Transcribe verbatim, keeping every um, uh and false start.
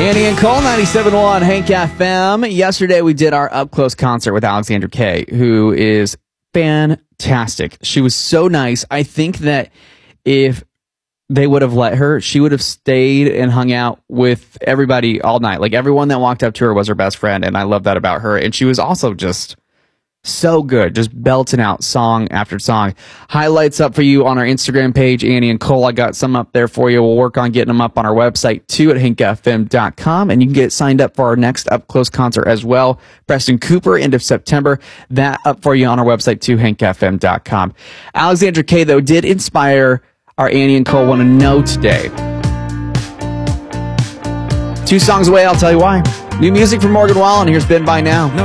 Annie and Cole, ninety-seven point one Hank F M. Yesterday we did our up-close concert with Alexandra Kay, who is fantastic. She was so nice. I think that if they would have let her, she would have stayed and hung out with everybody all night. Like, everyone that walked up to her was her best friend, and I love that about her. And she was also just so good, just belting out song after song. Highlights up for you on our Instagram page, Annie and Cole. I got some up there for you. We'll work on getting them up on our website too at hank f m dot com, and you can get signed up for our next up close concert as well. Preston Cooper, end of September. That up for you on our website too, hank f m dot com. Alexandra Kay, though, did inspire our Annie and Cole Want to Know today. Two songs away, I'll tell you why. New music from Morgan Wallen. Here's Been By Now.